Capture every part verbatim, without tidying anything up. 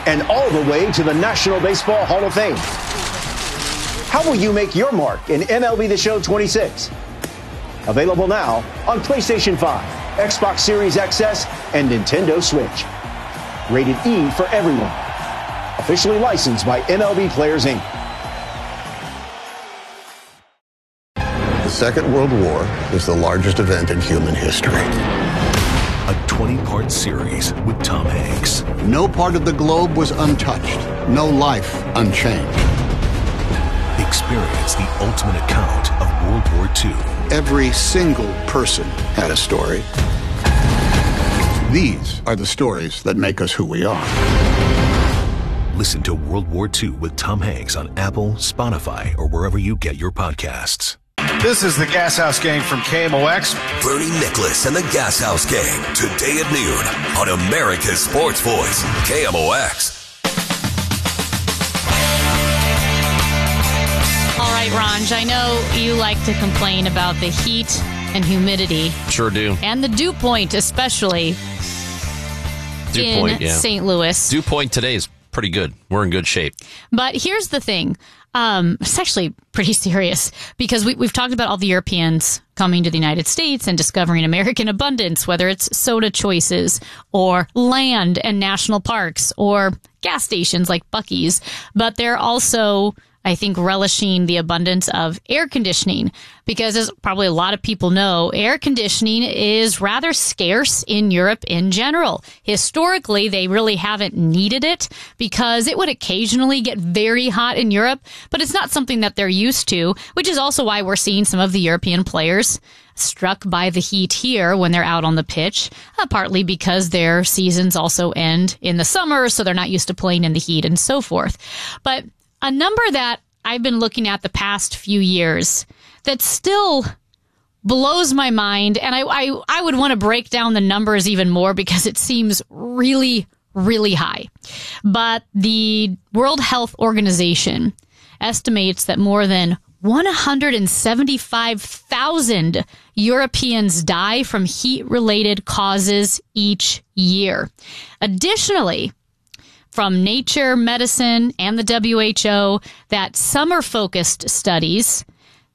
and all the way to the National Baseball Hall of Fame. How will you make your mark in M L B The Show twenty-six? Available now on PlayStation five, Xbox Series X S, and Nintendo Switch. Rated E for everyone. Officially licensed by M L B Players, Incorporated. The Second World War was the largest event in human history. A twenty-part series with Tom Hanks. No part of the globe was untouched. No life unchanged. Experience the ultimate account of World War Two. Every single person had a story. These are the stories that make us who we are. Listen to World War Two with Tom Hanks on Apple, Spotify, or wherever you get your podcasts. This is the Gas House Gang from K M O X. Bernie Nicholas and the Gas House Gang, today at noon on America's Sports Voice, K M O X. All right, Ranj, I know you like to complain about the heat and humidity. Sure do. And the dew point, especially dew in point, yeah. Saint Louis. Dew point today is pretty good. We're in good shape. But here's the thing. Um, it's actually pretty serious because we, we've talked about all the Europeans coming to the United States and discovering American abundance, whether it's soda choices or land and national parks or gas stations like Buc-ee's. But they're also, I think, relishing the abundance of air conditioning because, as probably a lot of people know, air conditioning is rather scarce in Europe in general. Historically, they really haven't needed it because it would occasionally get very hot in Europe, but it's not something that they're used to, which is also why we're seeing some of the European players struck by the heat here when they're out on the pitch, uh, partly because their seasons also end in the summer, so they're not used to playing in the heat and so forth. But a number that I've been looking at the past few years that still blows my mind, and I, I, I would want to break down the numbers even more because it seems really, really high. But the World Health Organization estimates that more than one hundred seventy-five thousand Europeans die from heat-related causes each year. Additionally, from Nature Medicine and the W H O, that summer-focused studies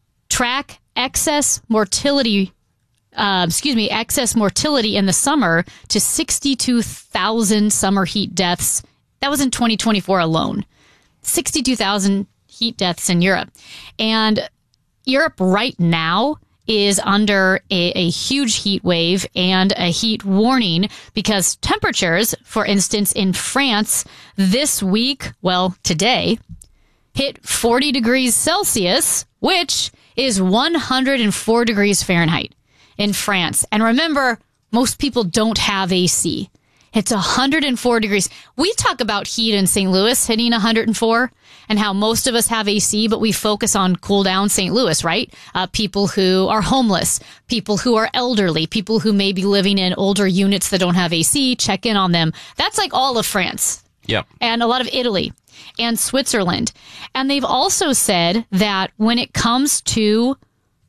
track excess mortality, uh, excuse me, excess mortality in the summer to sixty-two thousand summer heat deaths. That was in twenty twenty-four alone. sixty-two thousand heat deaths in Europe. And Europe right now is under a, a huge heat wave and a heat warning because temperatures, for instance, in France this week, well, today, hit forty degrees Celsius, which is one hundred four degrees Fahrenheit in France. And remember, most people don't have A C. It's one hundred four degrees. We talk about heat in Saint Louis hitting one hundred four and how most of us have A C, but we focus on cool down Saint Louis, right? Uh, people who are homeless, people who are elderly, people who may be living in older units that don't have A C, check in on them. That's like all of France. Yep. And a lot of Italy and Switzerland. And they've also said that when it comes to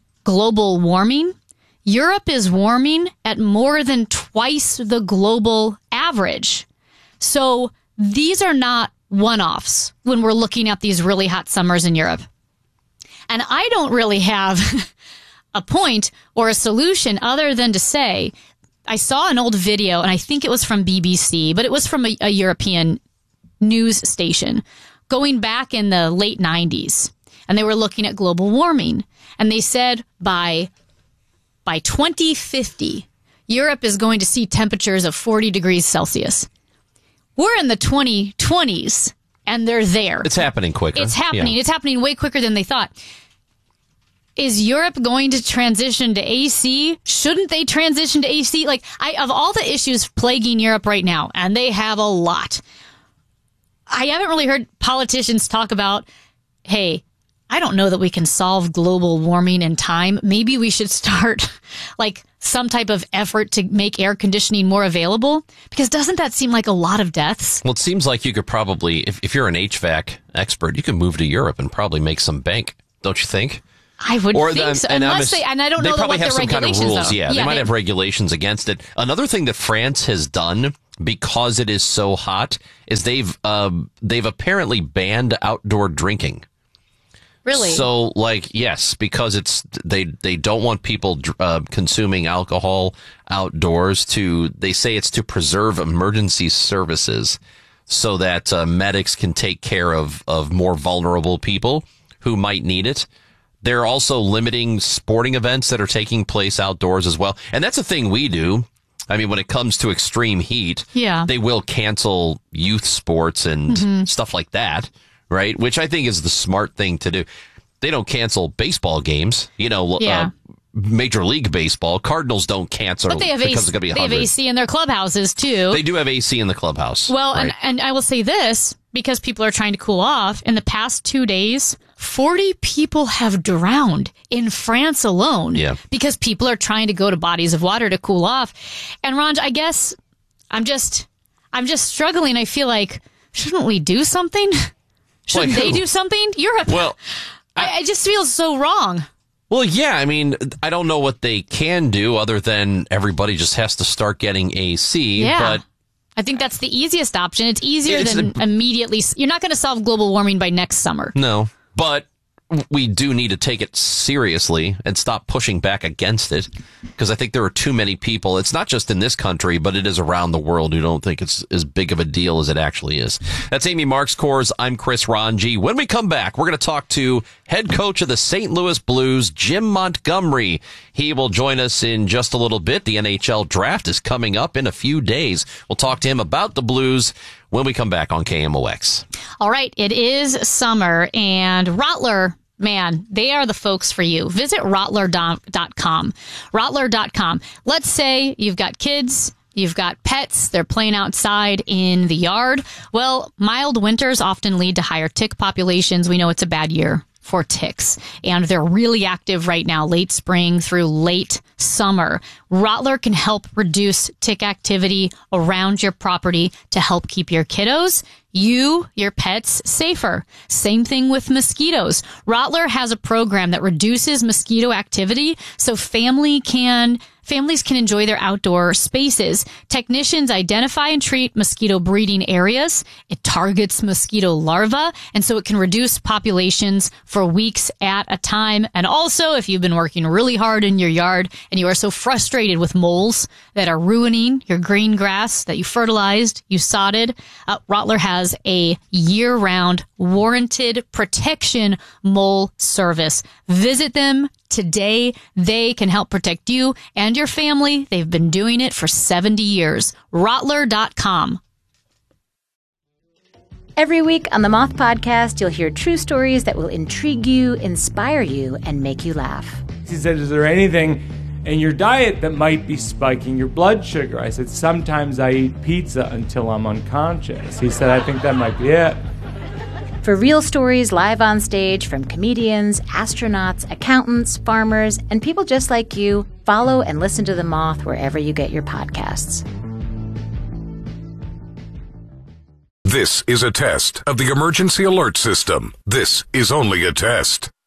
global warming, Europe is warming at more than twice the global average. So these are not one-offs when we're looking at these really hot summers in Europe. And I don't really have a point or a solution other than to say, I saw an old video, and I think it was from B B C, but it was from a, a European news station going back in the late nineties. And they were looking at global warming. And they said by By twenty fifty, Europe is going to see temperatures of forty degrees Celsius. We're in the twenty twenties, and they're there. It's happening quicker. It's happening. Yeah. It's happening way quicker than they thought. Is Europe going to transition to A C? Shouldn't they transition to A C? Like, I, of all the issues plaguing Europe right now, and they have a lot, I haven't really heard politicians talk about, hey, I don't know that we can solve global warming in time. Maybe we should start like some type of effort to make air conditioning more available, because doesn't that seem like a lot of deaths? Well, it seems like you could probably, if, if you're an H V A C expert, you could move to Europe and probably make some bank, don't you think? I would or think the, so, and unless I'm, they, and I don't they know probably what have their some kind of regulations rules. are. Yeah, yeah, they might they, have regulations against it. Another thing that France has done because it is so hot, is they've uh, they've apparently banned outdoor drinking. Really? So, like, yes, because it's they they don't want people uh, consuming alcohol outdoors. To they say it's to preserve emergency services, so that uh, medics can take care of of more vulnerable people who might need it. They're also limiting sporting events that are taking place outdoors as well, and that's a thing we do. I mean, when it comes to extreme heat, yeah. they will cancel youth sports and mm-hmm. stuff like that. Right, which I think is the smart thing to do. They don't cancel baseball games, you know, yeah. uh, Major League Baseball. Cardinals don't cancel but they have because A C, it's going to be they one hundred. have A C in their clubhouses, too. They do have A C in the clubhouse. Well, right? and, and I will say this, because people are trying to cool off. In the past two days, forty people have drowned in France alone yeah. because people are trying to go to bodies of water to cool off. And, Ron, I guess I'm just, I'm just struggling. I feel like, shouldn't we do something? Shouldn't like they do something? Europe. Well, I, I just feel so wrong. Well, yeah, I mean, I don't know what they can do other than everybody just has to start getting A C. Yeah. But I think that's the easiest option. It's easier It's than a- immediately. You're not going to solve global warming by next summer. no, but we do need to take it seriously and stop pushing back against it, because I think there are too many people. It's not just in this country, but it is around the world who don't think it's as big of a deal as it actually is. That's Amy Marks-Kors. I'm Chris Ranji. When we come back, we're going to talk to head coach of the Saint Louis Blues, Jim Montgomery. He will join us in just a little bit. The N H L draft is coming up in a few days. We'll talk to him about the Blues when we come back on K M O X. All right, it is summer, and Rottler, man, they are the folks for you. Visit Rottler dot com. Rottler dot com. Let's say you've got kids, you've got pets, they're playing outside in the yard. Well, mild winters often lead to higher tick populations. We know it's a bad year for ticks, and they're really active right now, late spring through late summer. Rottler can help reduce tick activity around your property to help keep your kiddos, you, your pets, safer. Same thing with mosquitoes. Rottler has a program that reduces mosquito activity so family can families can enjoy their outdoor spaces. Technicians identify and treat mosquito breeding areas. It targets mosquito larvae, and so it can reduce populations for weeks at a time. And also, if you've been working really hard in your yard and you are so frustrated with moles that are ruining your green grass that you fertilized, you sodded, uh, Rottler has a year-round warranted protection mole service. Visit them today. They can help protect you and your family. They've been doing it for seventy years. Rottler dot com. Every week on the Moth Podcast, you'll hear true stories that will intrigue you, inspire you, and make you laugh. He said, is there anything in your diet that might be spiking your blood sugar? I said, sometimes I eat pizza until I'm unconscious. He said, I think that might be it. For real stories live on stage from comedians, astronauts, accountants, farmers, and people just like you, follow and listen to The Moth wherever you get your podcasts. This is a test of the emergency alert system. This is only a test.